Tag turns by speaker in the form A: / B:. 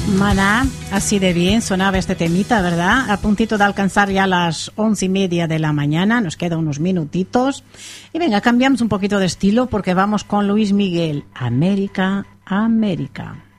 A: Maná, así de bien sonaba este temita, ¿verdad? A puntito de alcanzar ya las 11:30 de la mañana, nos quedan unos minutitos. Y venga, cambiamos un poquito de estilo porque vamos con Luis Miguel. América, América.